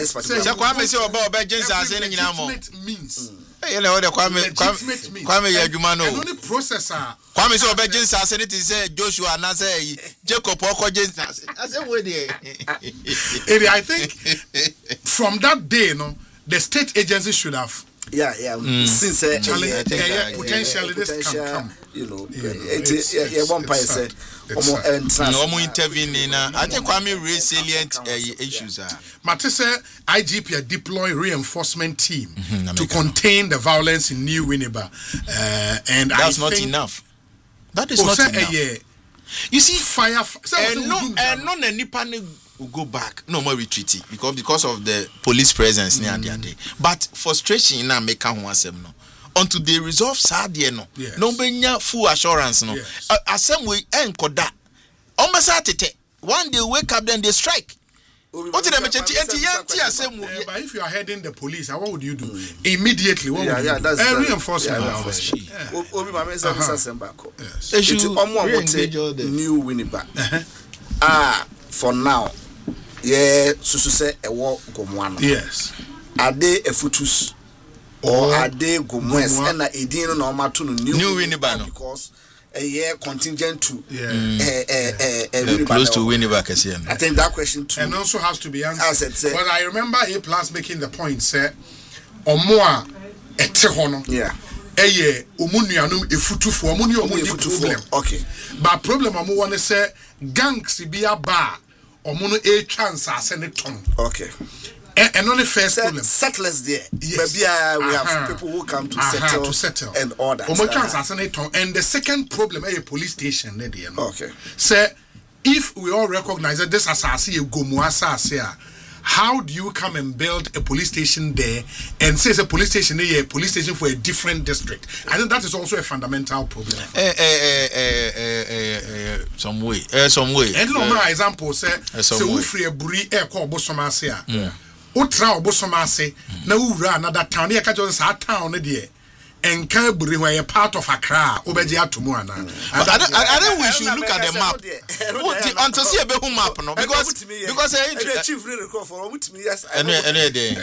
this particular. So Kwame say oba Jensa say nyina mo. Means. Hey, le the Kwame ya adwuma no. And only processor. Kwame say oba Jensa say it say Joshua na say Jacob Oko Jensa. I say where there. I think from that day, the state agency should have. Yeah. Since potentially this can come. One pie say no intervening. I think Kwame resilient issues are. Matisse IGP deploy reinforcement team to contain the violence in New Winneba, and that's not enough. That is not enough. You see, fire and no nipa will go back. No more retreating because of the police presence near the day. But frustration na make am no. Until they resolve sadie no. No benya full assurance no. Asem we enkoda. Omasa tete. One day wake up then they strike. What did I mention? But if you are heading the police, what would you do? Immediately, what would you do? That's reinforcement. New Winneba. For now, Susu say a walk Gomwana. Yes. Are they a futus or are they Gomwes and a Edino normal to New Winneba because a year contingent to close to Winneba. I think that question too. And also has to be answered. But I remember A Plus making the point, say, or more a tehono. Yeah. Eye omunuanum efutu for omuni problem. Okay. But problem amu want to say gangs be a bar omunu a chance as any tongue. Okay. And only first problem. Settlers there. Yes. Maybe we have people who come to settle and order. Chance as any tongue. And the second problem a police station there. Okay. Say if we all recognize that this asasi a gomuasa, how do you come and build a police station there and say it's a police station there, a police station for a different district? I think that is also a fundamental problem. Some way. And no more example say we free a buri air call Bosomase. Utra Bosomase, na ura another town. Here catch us our town there. And Calgary were a part of Accra, Obedia to Moana. I don't wish you look at the map. Until see a better map, no, because chief really call for me. Yes, any day.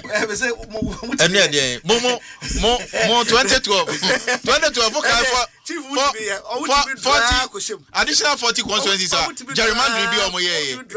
More 2012. Additional 40 constituencies are gerrymandering be on my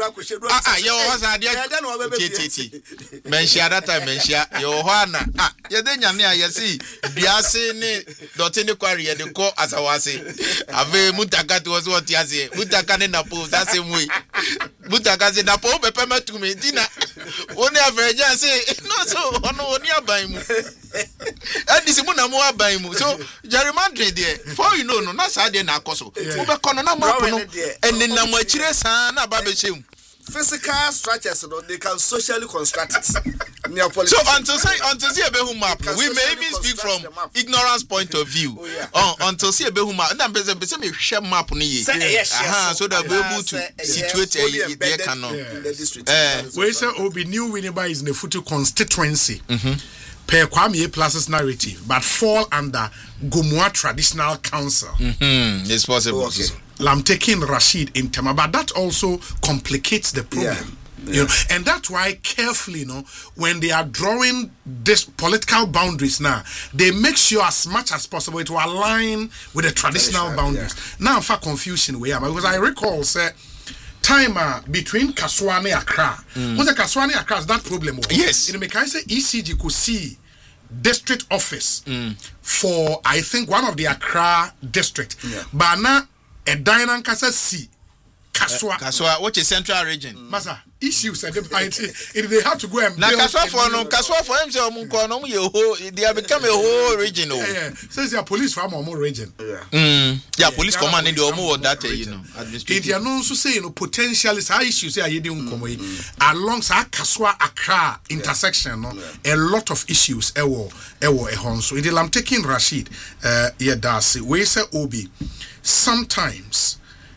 Menshia that time, Menshia, Johanna. Yadena, you see, Biase, Dotini Quarry, and the call as I was saying. Ave Mutakat was what you say. Mutakan in Napo, that same way. Mutakas in Napo, Pepper to me, Dina. Only a virgin say, no, so, no, nearby. And this Muna more by mu. So, gerrymandering there. For you know, no, not Sadia Nacoso. Uber Conona Mapono, and then Namachire Sana Babeshim. Physical structures, they can socially construct it. So until see a behu map, we may even speak from ignorance point of view. Until see a behu map, and then be share map so that we're able to situate their canon in the district. We say Obi New Winneba is in the Futu constituency. Per Kwame Plus's narrative, but fall under Gomoa Traditional Council. It's possible. Okay. I'm taking Rashid in Tema, but that also complicates the problem. Yeah. You know, and that's why carefully, when they are drawing this political boundaries now, they make sure as much as possible to align with the traditional boundaries. Yeah. Now, for confusion, we are because I recall, time between Kaswane and Accra. Was the Kaswane Accra that problem? Yes. In the mechanism, ECG could see district office for I think one of the Accra district. Yeah. But now a Dinan Kasa C. Kaswa, which is central region. Masa issues and they have to go and build. Kaswa for himself, they have become a whole region. Says your police from our region. Yeah, police command in the Omo that It are known to say potential is high issues here alongside Kaswa Accra intersection. A lot of issues. So I'm taking Rashid. Yeah, that's it. We say Obi. Sometimes.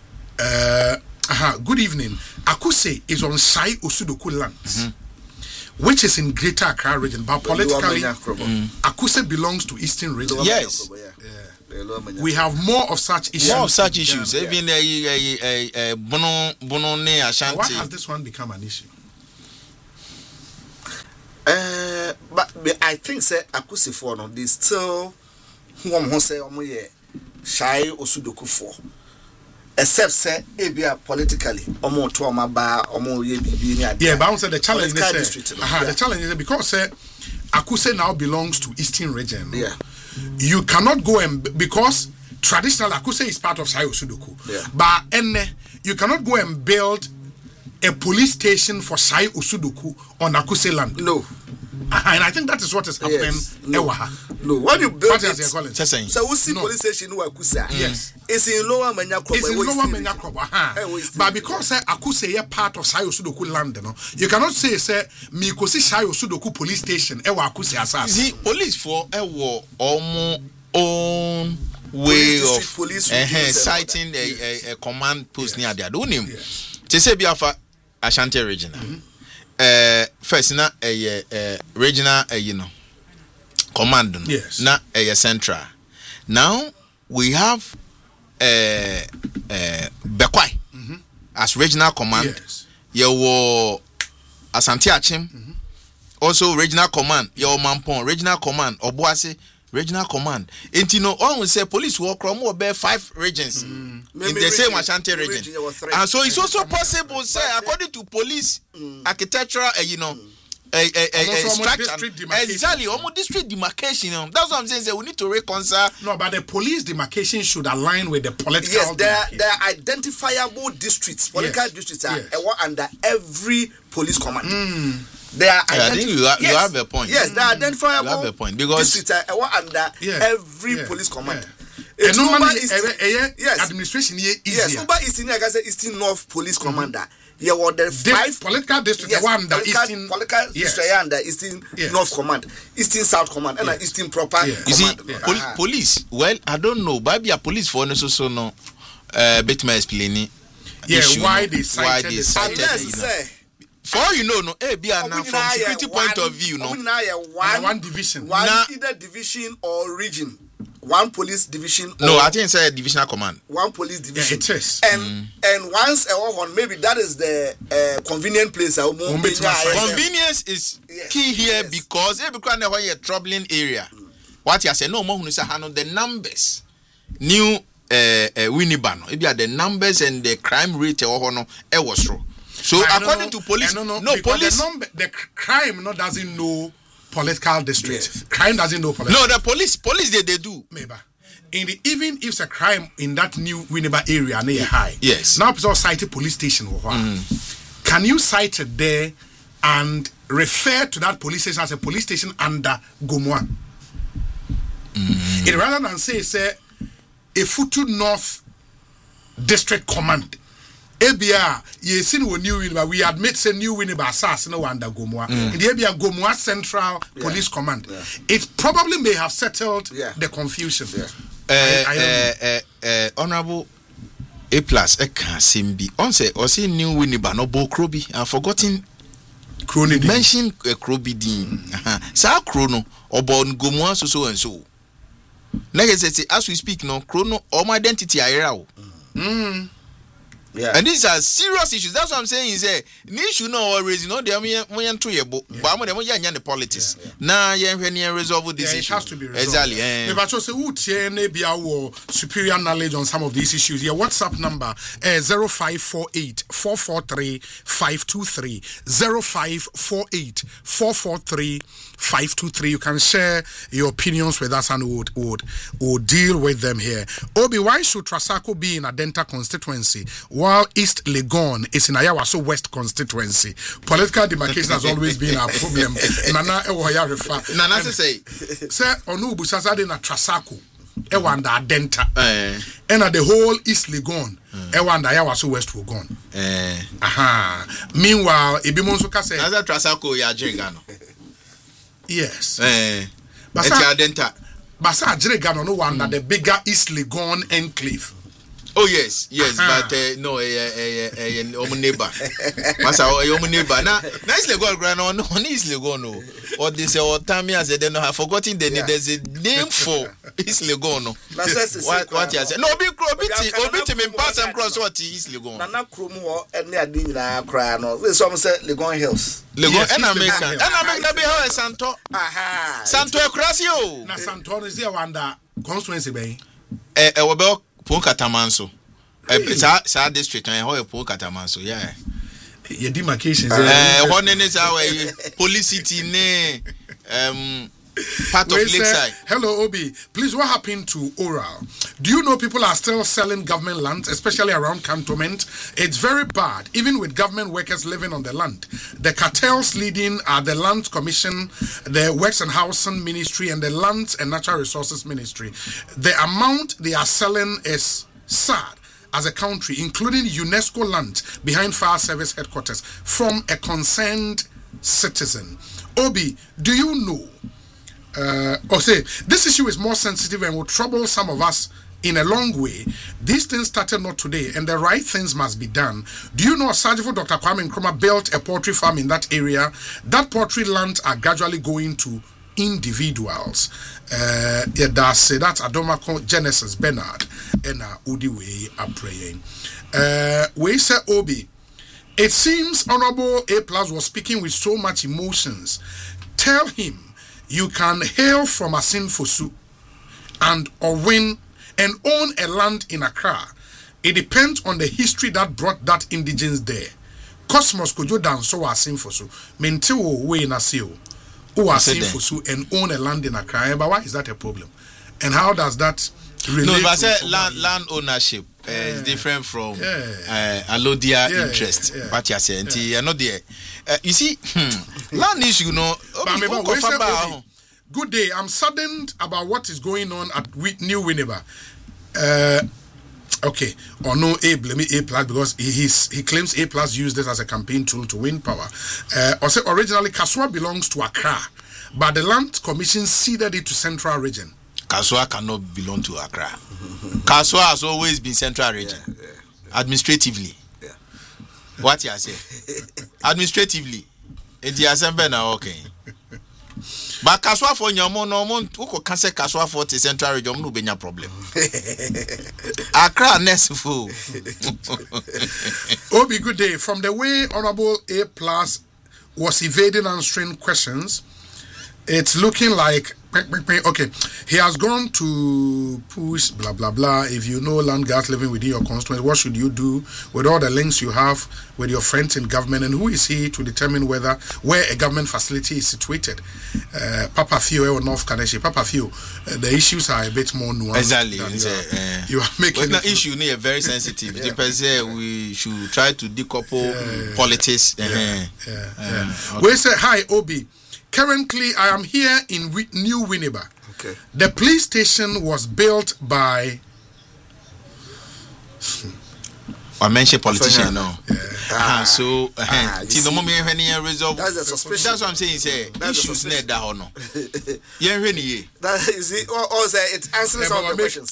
Good evening. Akuse is on Sai Osudoku lands, which is in Greater Accra region, but politically, Akuse belongs to Eastern region. Yes. We have more of such issues. Even Bono Ashanti. Why has this one become an issue? I think say Akusifo no they still who say omo Shai Osudoku for. Except say ebia politically omo to omo ba omo ye bibi ni. Yeah, but I say the challenge is the challenge is because Akuse now belongs to Eastern region. Yeah. You cannot go and because traditional Akuse is part of Shai Osudoku. Yeah. But you cannot go and build a police station for Shai Osudoku on Akuse land. No. And I think that is what is happening. Yes. No. When you build it, so we see police station who Akusa. Yes. It's in Lower Manyakroba. It's in Lower Manyakroba. But because Akuse is part of Shai Osudoku land, you cannot say Mikosi Shai Osudoku police station. Akuse asas. See, police for own way of police citing a command post near there. Don't you? To say Biafra Ashanti regional. First na regional command yes. Na central. Now we have Bekwai as regional command. Yes. Your Asante Achim also regional command. Your Mampon regional command. Obuasi regional command. And you know, all we say police work from over 5 regions in the same Ashanti region. And so it's also possible, say, according to police architectural, structure, exactly, almost district demarcation. That's what I'm saying. We need to reconcile. No, but the police demarcation should align with the political. Yes, there are identifiable districts. Political districts are under every police command. They are I think you have a point. Yes, they are identifiable. You have a point because districts are under every police command. And normally, administration here is yes, Uba Eastern, I say Eastern North Police Commander. Yeah, what the 5 political districts, the one that Eastern political district under Eastern North Command, Eastern South Command, and Eastern Proper Command. You see, police. Well, I don't know. Maybe a police for so no. Bet me explaining. Yeah, why they cited unless for you know, no, from security point of view, no, one division, either division or region. One police division. No, I think it's a divisional command. One police division. Yeah, it is. And once maybe that is the convenient place. Convenience is key here because every time you're troubling area. What you say? No more who say the numbers. New Winnibano. Maybe the numbers and the crime rate was true. So according to police, police the crime doesn't know political district. Yes. Crime doesn't know political. No, the police they do. Maybe. Even if it's a crime in that new Winneba area near high. Yes. Now people cite a police station. Can you cite it there and refer to that police station as a police station under Gomoa? Rather than say a Futu North District Command. ABR, you see, New Winneba, we admit say New Winneba assassin under Gomoa. In the ABR Gomoa Central Police Command. It probably may have settled the confusion. Honorable A+, Simbi. On say New Winneba no bo Krobi. I've forgotten. Mention Krobi din. Sa Krono or born Gomoa so and so. Next, as we speak, no Krono or my identity are Yeah. And these are serious issues. That's what I'm saying. Is an issue no always, they are but I'm the politics. Now, resolve this issue. It has to be resolved. Exactly. But also, who superior knowledge on some of these issues? Your WhatsApp number 0548 443 523 0548 443 523. You can share your opinions with us and would deal with them here. Obi, why should Trasacco be in Adenta constituency while East Legon is in Ayawaso West constituency? Political demarcation has always been our problem. Nana Ewoya refer. Nana say Onubu Sasade na Trasacco Ewanda Adenta. And the whole East Legon Ewanda Ayawaso West will gone. Meanwhile, Ibimonso Kase Naza Trasacco ya Jengano. Yes. Basa Jirigano no one that the bigger East Legon enclave. Oh yes, but no, neighbor. Masa neighbor. Na East Legon grand no East Legon no. Or they say or time as they don't have forgotten there's a name for East Legon no. What you say? No, obi me pass and cross what East Legon. Na krom ho ene ade nyina kra no. We some say Legon Hills. Legon and American. And American be how Santo. Aha. Santo Ekrasio. Na Santo is there wonder constituency be. We be Pon Katamanso. Sa district and how Pon Katamanso, yeah. Your demarcations. One is our policity ne part of Lakeside. Hello, Obi. Please, what happened to Oral? Do you know people are still selling government land, especially around cantonment? It's very bad, even with government workers living on the land. The cartels leading are the Land Commission, the Works and Housing Ministry, and the Lands and Natural Resources Ministry. The amount they are selling is sad as a country, including UNESCO land behind Fire Service headquarters, from a concerned citizen. Obi, do you know? This issue is more sensitive and will trouble some of us in a long way. These things started not today, and the right things must be done. Do you know Sajifo Dr. Kwame Nkrumah built a poultry farm in that area? That poultry lands are gradually going to individuals. That's Adomako Genesis Bernard and Udi we are praying. We say Obi. It seems Honorable A+ was speaking with so much emotions. Tell him you can hail from Asin Fosu and Owin and own a land in Accra. It depends on the history that brought that indigents there. Cosmos Kojo Dan so Asin Fosu. Menteo we nasio. Who are Asin Fosu and own a land in Accra. But why is that a problem? And how does that relate? No, but I say land ownership is different from allodia interest. What you say? You're not there. You see, land issue, Good day. I'm saddened about what is going on at New Winneba. Okay, or no blame A+ because he claims A+ used this as a campaign tool to win power. Also, originally Kaswa belongs to Accra, but the Land Commission ceded it to Central Region. Kaswa cannot belong to Accra. Kaswa has always been Central Region, administratively. Yeah. What you say? Administratively, it's the assembly now. Okay. But Kaswa for Nyamo no mon who can say Kaswa for the Central Region no be nya problem. Accra nesful. Obi, good day. From the way Honorable A+ was evading answering questions, it's looking like okay, he has gone to push blah blah blah. If you know land guards living within your constituency, what should you do with all the links you have with your friends in government, and who is he to determine where a government facility is situated? Papa Fio or North Kaneshi. Papa Fio, the issues are a bit more nuanced. Exactly. You are making the issue near very sensitive. We should try to decouple politics. Okay. We say hi, Obi. Currently, I am here in New Winneba. Okay. The police station was built by. I mentioned politician now. So, that's the moment resolve. That's the suspicion. That's what I'm saying. Say issues net that or no. Yeah, really. That is it. Also, it answers all the questions.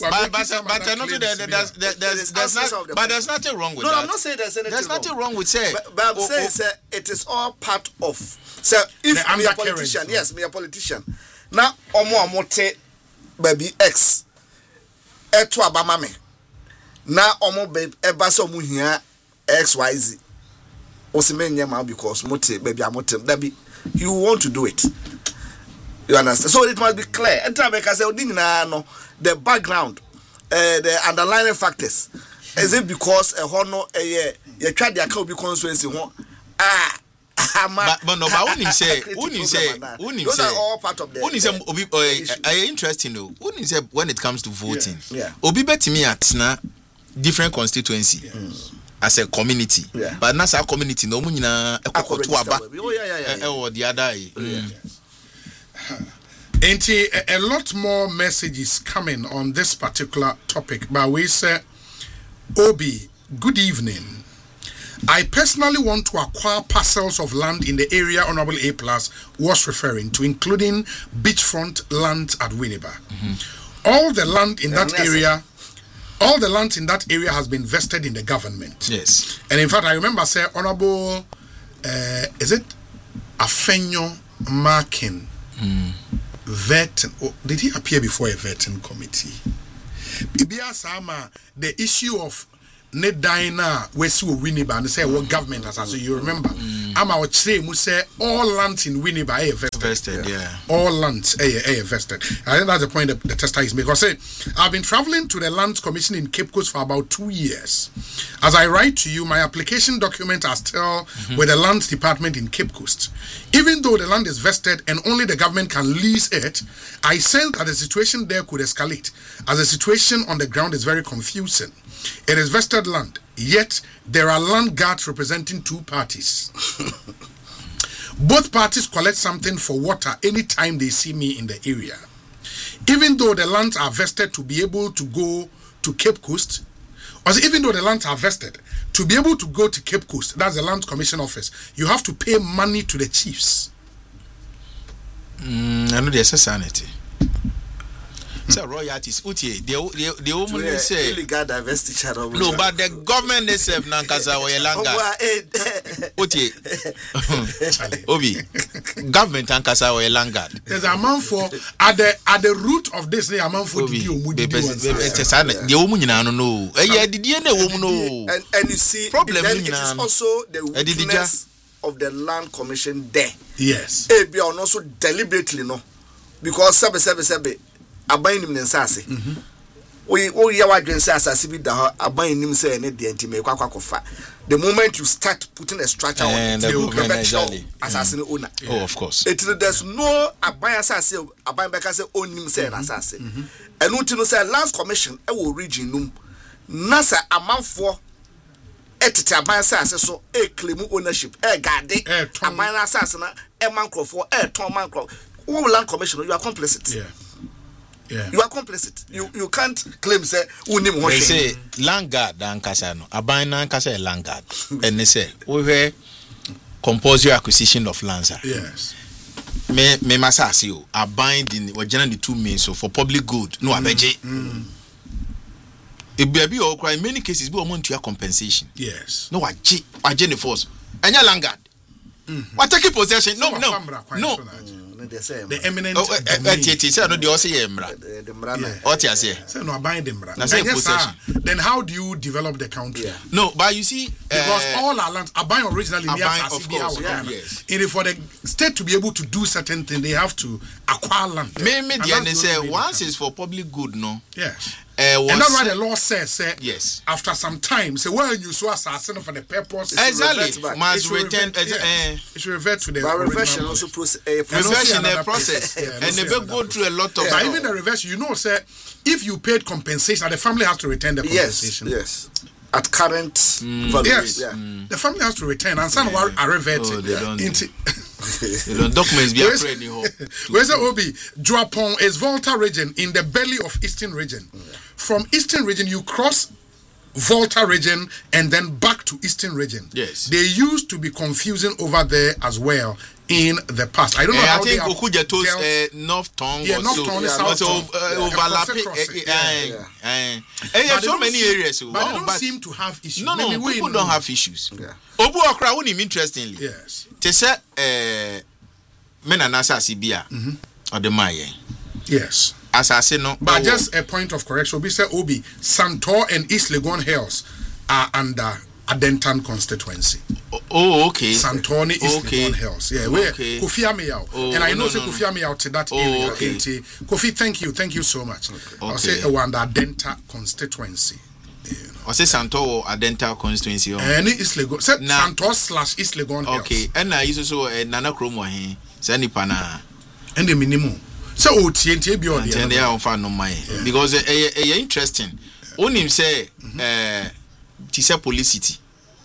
But there's nothing wrong with that. No, I'm not saying there's anything wrong. There's nothing wrong with say. But I'm saying it is all part of. So if me a politician, yes, me a politician. Now, omo baby X. Eto abama me. Na omo eba so mu hia XYZ osimenya ma because mote baby amotem that be you want to do it, you understand, so it must be clear and time make say odinina no the background the underlying factors is it because a hono you try the account be constituency ho but no, but when you say those are all part of the interesting though. When you say when it comes to voting, obi betimi atna different constituency as a community, but not our community no munyina ekokoto aba the other. A lot more messages coming on this particular topic, but we say, Obi, good evening. I personally want to acquire parcels of land in the area Honorable A+ was referring to, including beachfront land at Winneba. All the land in that area, all the land in that area has been vested in the government. Yes. And in fact, I remember, say, Honorable, is it Afenyo Markin, vet? Did he appear before a vetting committee? The issue of net dina Wesu Winneba and say what government has, so you remember. Ama would say all lands in Winneba are vested. Yeah. All lands are vested. I think that's the point that the tester is making. Because say I've been traveling to the Lands Commission in Cape Coast for about 2 years. As I write to you, my application documents are still with the Lands Department in Cape Coast. Even though the land is vested and only the government can lease it, I sense that the situation there could escalate, as the situation on the ground is very confusing. It is vested land, yet there are land guards representing two parties. Both parties collect something for water anytime they see me in the area. Even though the lands are vested to be able to go to Cape Coast, or even though the lands are vested, to be able to go to Cape Coast, that's the Land Commission office, you have to pay money to the chiefs. I know there's a sanity. So royalties, the woman say illegal divestiture. No, but the government itself Nankasa or Yelanga. Obi, government Nankasa or Yelanga. There's a amount for at the root of this. The amount for the woman no. Did you know? And you see, problem it is also the weakness of the Land Commission there. Yes. Be also deliberately no, because sabe. Abayin nim nsase we ya wadwen say asase bi da abayin nim say ne de ntime kwakwakofa. The moment you start putting a structure on it, they will assassin owner. Oh, of course. There's no abayin asase abayin beka say onim say asase and until no say Lands Commission e wo region num nasa amanfo etete abayin asase so e claim ownership e gade abayin asase na e mankrofo e ton mankrofo. Land Commission, you are complicit. Yeah. You are complicit. You can't claim say unim ho. They say land guard dan kasa no. Aban nan kasa land guard. And they say we have compulsory acquisition of lands. Yes. Me masa say o aban the original the two means so for public good. No abeje. It be or cry in many cases be want to compensation. Yes. No waje the force. Anya land guard. What take possession? No. The eminent then how do you develop the country? No, but you see, because all our lands are buying originally near yes. And for the state to be able to do certain things, they have to acquire land. Maybe they say once it's for public good, no. Yes. And that's why the law says, yes. After some time, say, well, you saw assassin for the purpose. Exactly. Must return. It should revert to the reversion also process. And they will go through a lot of. But even the reverse, you know, say, if you paid compensation, the family has to return the compensation. Yes. At current value. Yes. The family has to return, and some are reverted. Documents be afraid. Where's the Obi? Juapong is Volta region in the belly of Eastern region. From Eastern region, you cross Volta region and then back to Eastern region. Yes. They used to be confusing over there as well in the past. I don't know how they have. I think Okujetos North Tongue. Yeah, North Tongue, South Tongue. Overlapping. So many areas. But they don't seem to have issues. No, people don't have issues. Obu Okra unim interestingly. Yes. They say Menanasa Sibia or the Maye. Yes. Assassin no. But just a point of correction. We say Obi, Santor and East Legon Hills are under Adentan constituency. Oh, okay. Santoni East Legon Hills. Yeah, where Kofi Ameyao. And I know Kofi Ameyao to that area. Okay. Kofi, thank you so much. I'll say under Adenta constituency. I say Santor or Adenta constituency. Any East Legon. Santor / East Legon Hills. Okay. And I used to Nana Kromo he. Sani pana. And the minimum. So TNT be on the other fan no mind because interesting. Onim say tisa Policity.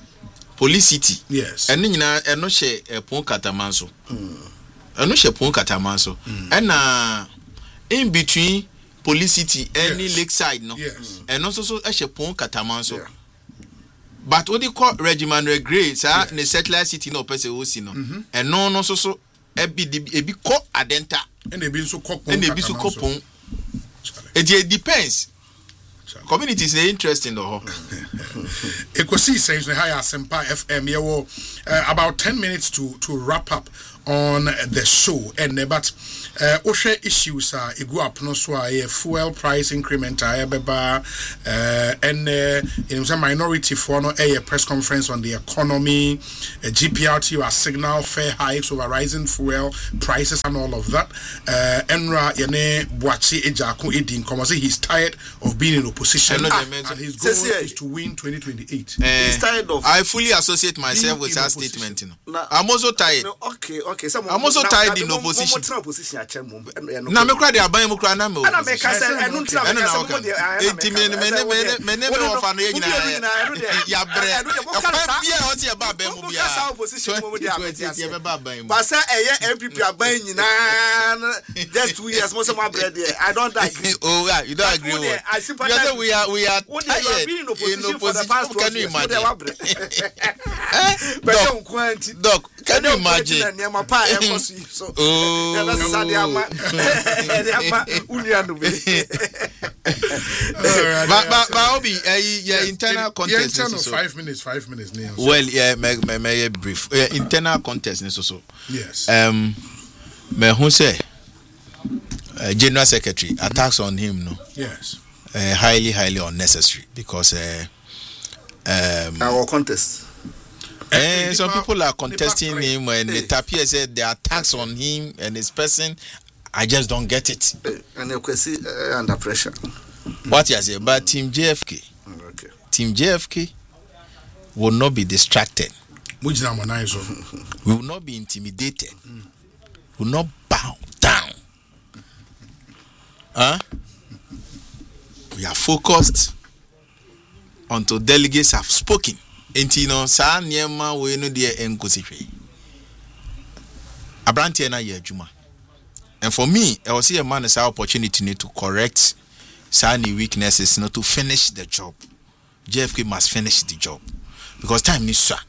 Yes. And nyina eno she pon katamanso. Eno she pon katamanso. And in between Policity any Lakeside no. Yes. And also so she pon katamanso. But what they call Regiment Gray, sir, the settler city no person who see no. And no so ebi ko Adenta. And they be so copon. It depends. communities are interesting though. Ekosi says the higher Sempa FM. Yeah, well, about 10 minutes to wrap up on the show. And but Oshe issues are igu up no so fuel price increment beba and in some minority for no a press conference on the economy, GPRT or signal fare hikes over rising fuel prices and all of that. Enra yene Boachi Ejaku Edin Komase, he's tired of being in opposition and his goal is to win 2028. He's tired of. I fully associate myself with that statement. I'm also tired. Okay. I'm also tired in opposition. Na me kra de aban mu kra na me. Na me ka say enu ntra me ka say enti me ofa no nyina ya bre afa bia o ti e ba aban mu bia but say eye MPP aban nyina just 2 years mo say mo bre there I don't agree. Oh yeah, you don't agree with we are tired in opposition for the past 12 years. Doc, can you imagine? But Obi, internal contest. Yeah, 5 minutes. Well, yeah, may brief. Internal contest, so. Yes. Me who say General Secretary attacks on him, no. Yes. Highly unnecessary because our contest. Some people are contesting him and the Tapia said the attacks on him and his person. I just don't get it. And you can see under pressure. What you say? But Team JFK will not be distracted. We will not be intimidated. We will not bow down. We are focused until delegates have spoken. Intino sa niema we no de enkosihwe. Abrantie na ye adwuma. And for me, I was see a man as an opportunity to correct any weaknesses, not to finish the job. JFK must finish the job because time is short.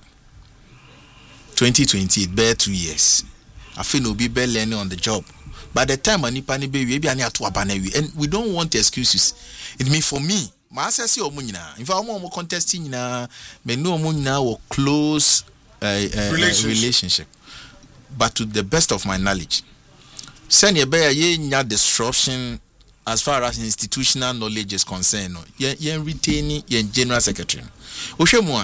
2020, it bear 2 years. I feel no be learning on the job. By the time I need to be and we don't want excuses. It means for me, my assessment of money now. If I'm more contesting now, me no money now will close relationship. But to the best of my knowledge, send ye bear ye disruption as far as institutional knowledge is concerned. Ye retaining ye general secretary. Oshemwa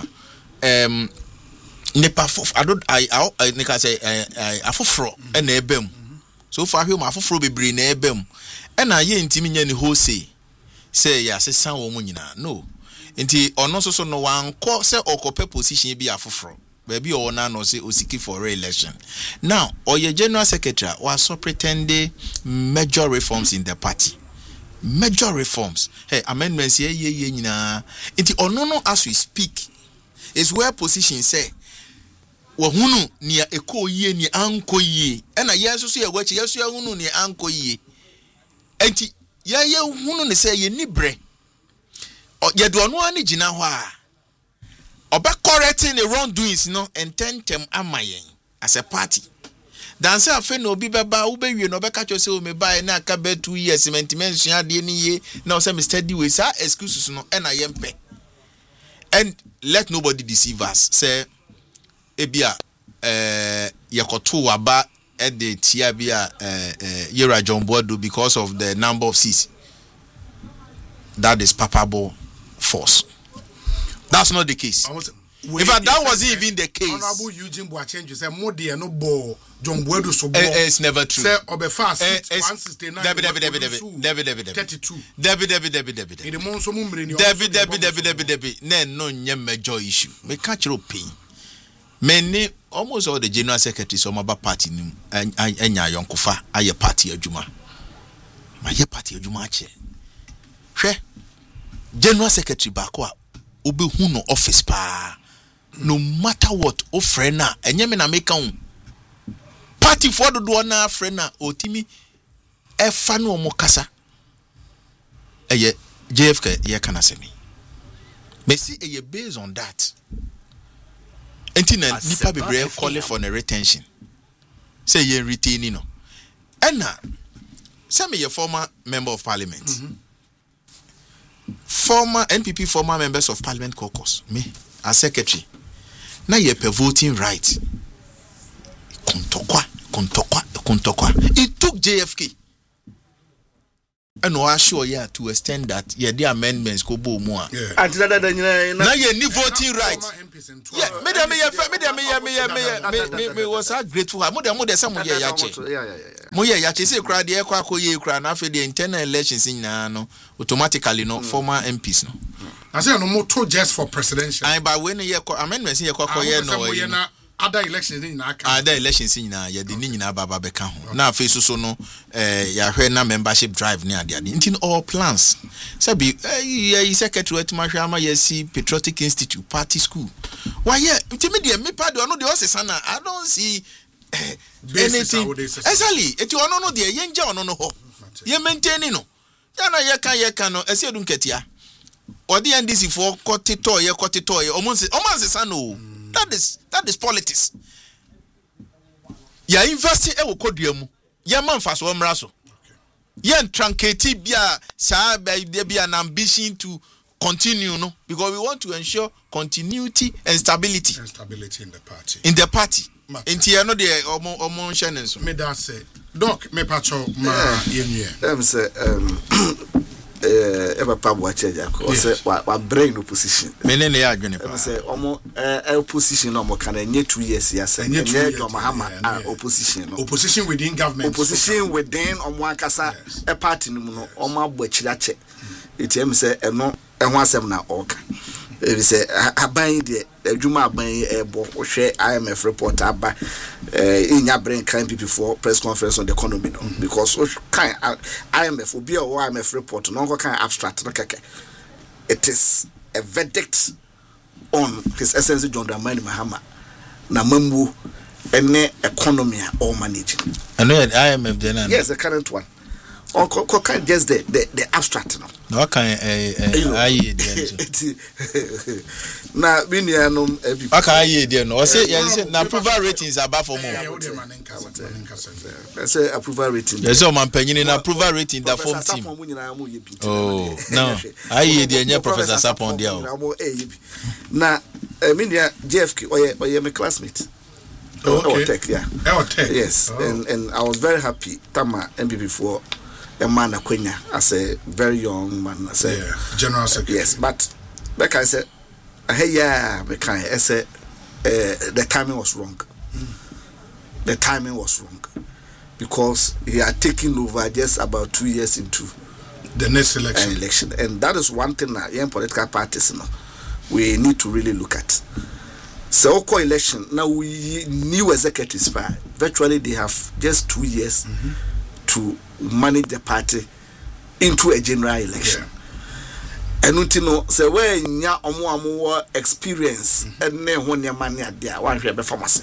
I nika say afofro na ebem. So far him afofro bebre na ebem. E na ye ntimi nya ni hose. Say ya sesan wo mu nyina. No. Nti ono so no wanko say okope position bi afofro. Baby or na no say osiki for re-election. Now, or your general secretary was so pretending major reforms in the party. Major reforms. Hey, amendments ye nyina. Nti ono as we speak is where position say wo hunu ni eko ye ni anko ye. Na yeso so ye wachi yeso ya hunu ni anko ye. Nti ye hunu ne say ye ni bre. Ye do ono ani gina ho a oba correcting the wrongdoings, and tentem amayen as a party. Danse afe no obi beba ube wie no beka cho se o me buy na aka be 2 years sentiment sua de ni ye na o se me steady we sa excuses no e na yempe. And let nobody deceive us. Say ebia yakoto aba e de tia bia Yera John Boadu because of the number of seats. That is palpable force. That's not the case. In fact, that wasn't even the case. Honorable Eugene Boachenji said, "More dear no ball, John Boadu so ball." It's never true. Say Obefas 169. Debbie. No major issue. Me catch your pain. Many almost all the general secretaries of my party and Yonkofa are your party adjuma. My party adjuma che. General secretary Bakwa. Obe huno office pa no matter what o friend na enye me na make am party for do na friend na otimi e fa no mo kasa eye JFK ye kana semi me see eye based on that entina nipa bebre call for a retention say ye retaining no ena say me your former member of parliament former NPP former members of Parliament caucus, me as secretary. Now you have voting right. Kontokwa. It took JFK. And I assure you to extend that the amendments go boom more. Now you need voting right. Yeah, me was so grateful. Say crowd the after the internal elections in automatically no former MPs no. I say no more just for presidential. And by when you amendments in your other elections in the Nina Baba Beckham. Now, face so no, ya membership drive near the in all plans. Sabi, secretary to Mashama, see Patriotic Institute, Party School. Why, yeah, intermediate, me pardon, I know the Osasana, I don't see anything. Exactly, it you know the Yenja no ho. Ye maintaining no. Yana yaka no, as you don't get ya. Or the NDC for Cotitoy, almost sano. That is politics. Ya investing e wo kodua ya man fa so mraso. Ya tranketi bia sa bia an ambition to continue no, because we want to ensure continuity and stability. And stability in the party. Inti no de omo hye so. Me da say doc me pacho ma yenye. Say ever pabwa cheja ko say wa brain opposition menene ya adwene pa say omo opposition no mo kana nye 2 years ya say nye do mahama opposition within government, opposition within omo akasa a party no no omo abachirache etem say eno eho asem na oka e say aban de adwuma aban ebo hwe IMF report aba inya brain kan people for press conference on the economy no, because kan IMF obi o IMF report no kan abstract no keke. It is a verdict on His Excellency John Dramani Mahama na mambu ene economy or managing. And IMF then yes, the current one or can just the abstract no. No can na binianum okay there no say na approval ratings above for more. Say approval rating. Yes, so man penyin na approval rating that form team. Oh, no. Aye there nya Professor Sapon there. Na minia JFK oye my classmate. Okay. Tech, yeah. Yes, and I was very happy Tama MPP for a man Akwenya as a very young man. General Secretary. Yes, but like I said, I said the timing was wrong. The timing was wrong because he had taken over just about 2 years into the next election. And that is one thing that young political parties we need to really look at. So election now, we new executives virtually they have just 2 years to manage the party into a general election. And you say where nya omo experience and ne ho ne man ya dia one hwe be pharmacy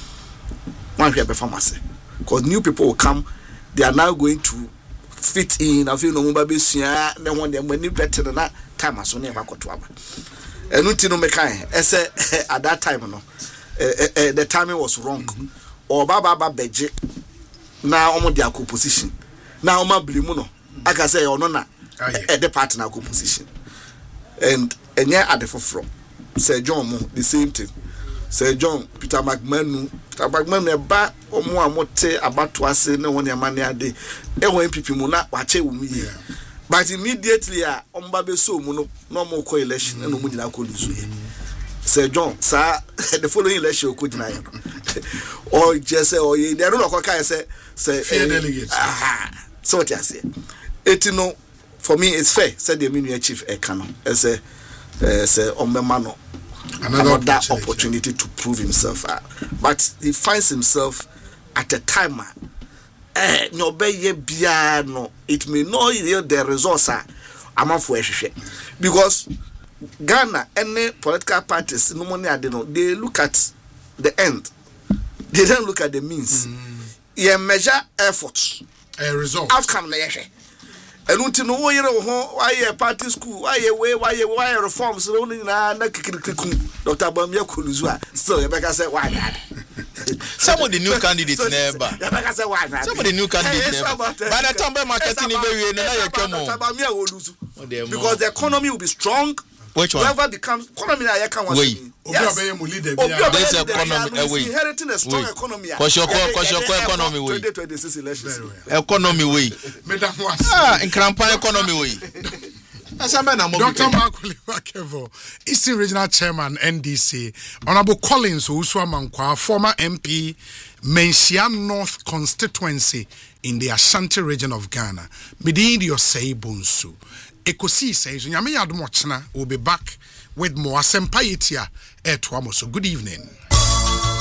because new people will come, they are now going to fit in. I feel no mba be sua ne ho ne mani better na time aso ne bakoto aba. And you me kan at that time no the timing was wrong. Or baba beje na omo dia position na omo blimu no aka say ono na the party na position. And at the forefront, Sir John, the same thing. Sir John, Peter McMahon, eba omo amote about to say no one your money a day. MPP muna wache umi. But immediately ombabe so muno no more coalition and no mudi na koluzu. Sir John, sir, the following election could deny. Or just say, or they don't know what I say fair delegates. So what I say. Etino. For me, it's fair, said the Minister Chief Ekano, as a Omemano, another opportunity to prove himself. But he finds himself at a time, no be biano, it may know the resource among for because Ghana, any political parties, no money, they look at the end, they don't look at the means. You measure efforts, a result, outcome. And until no way, why party school, why reforms, only na kikirikum, Dr. Bamia Kuluzua. So, Rebecca said, why not? Some of the new candidates never. Rebecca said, why not? Some of the new candidates never. By the time by marketing, very and I come on. Bamia will lose. because the economy will be strong. Which one? Whoever becomes economy, I can't want to. Yes. This economy, inheriting a strong economy. Cause your economy way. 2026 elections. Economy way. In Krampa economy way. Dr. Markwele Wakevo, Eastern Regional Chairman, NDC, Honorable Collins Owusu Amankwa, former MP, Menchia North Constituency in the Ashanti region of Ghana. Medin Yosei Bonsu. Ekosi says, Nyame Yadom Ochina will be back with more Asempa Yetia. So good evening.